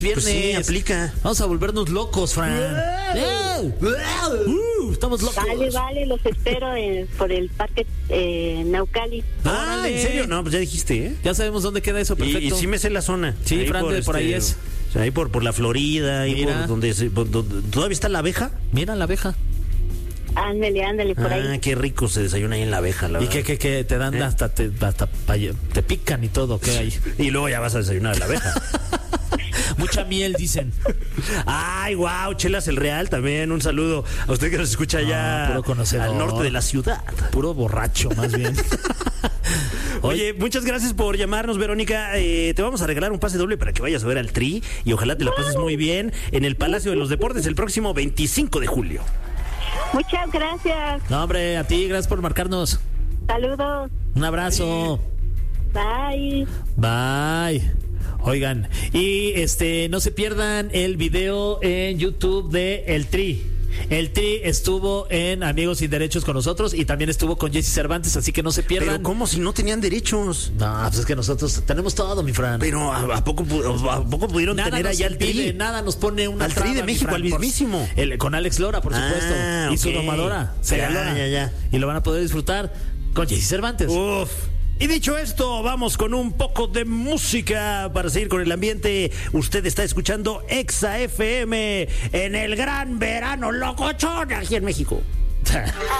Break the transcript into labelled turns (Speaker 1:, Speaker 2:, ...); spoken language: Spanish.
Speaker 1: Viernes.
Speaker 2: Pues sí, aplica.
Speaker 1: Vamos a volvernos locos, Fran. Estamos locos.
Speaker 3: Vale, los espero por el parque Naucali.
Speaker 1: Órale.
Speaker 2: ¿En serio? No, pues ya dijiste, ¿eh?
Speaker 1: Ya sabemos dónde queda eso, perfecto.
Speaker 2: Y sí me sé la zona.
Speaker 1: Sí,
Speaker 2: Ahí
Speaker 1: Fran, por ahí es.
Speaker 2: O sea, ahí por la Florida, ahí
Speaker 1: Mira.
Speaker 2: por donde ¿todavía está la abeja?
Speaker 1: Mira la abeja.
Speaker 3: Ándale, por ahí.
Speaker 2: Qué rico se desayuna ahí en la abeja, la
Speaker 1: Y
Speaker 2: verdad.
Speaker 1: que te dan hasta te pican y todo, ¿qué hay?
Speaker 2: Y luego ya vas a desayunar a la abeja.
Speaker 1: Mucha miel, dicen.
Speaker 2: Ay, wow, Chelas el Real también, un saludo a usted que nos escucha allá
Speaker 1: puro conocedor.
Speaker 2: al norte de la ciudad.
Speaker 1: Puro borracho, más bien.
Speaker 2: Oye, muchas gracias por llamarnos, Verónica. Te vamos a regalar un pase doble para que vayas a ver al Tri y ojalá te la pases muy bien en el Palacio de los Deportes el próximo 25 de julio.
Speaker 3: Muchas gracias.
Speaker 1: No, hombre, a ti, gracias por marcarnos.
Speaker 3: Saludos.
Speaker 1: Un abrazo.
Speaker 3: Bye.
Speaker 1: Bye. Oigan, y no se pierdan el video en YouTube de El Tri. El Tri estuvo en Amigos Sin Derechos con nosotros y también estuvo con Jesse Cervantes, así que no se pierdan.
Speaker 2: Pero ¿cómo si no tenían derechos?
Speaker 1: No, pues es que nosotros tenemos todo, mi Fran.
Speaker 2: Pero ¿a poco pudieron
Speaker 1: Nada
Speaker 2: tener
Speaker 1: nos
Speaker 2: allá al
Speaker 1: impide,
Speaker 2: Tri?
Speaker 1: nada nos pone una
Speaker 2: Al Tri
Speaker 1: traba,
Speaker 2: de
Speaker 1: mi
Speaker 2: México,
Speaker 1: Fran,
Speaker 2: al mismísimo.
Speaker 1: con Alex Lora, por supuesto. Y su
Speaker 2: ok.
Speaker 1: domadora,
Speaker 2: Ya,
Speaker 1: Celia Lora.
Speaker 2: ya.
Speaker 1: Y lo van a poder disfrutar con Jesse Cervantes.
Speaker 2: Uf. Y dicho esto, vamos con un poco de música para seguir con el ambiente. Usted está escuchando Exa FM en el gran verano locochón aquí en México.